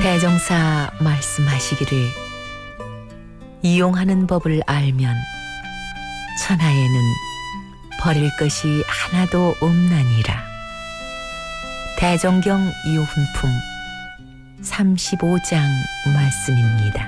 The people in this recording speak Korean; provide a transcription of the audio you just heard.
대종사 말씀하시기를 이용하는 법을 알면 천하에는 버릴 것이 하나도 없나니라. 대종경 요훈품 35장 말씀입니다.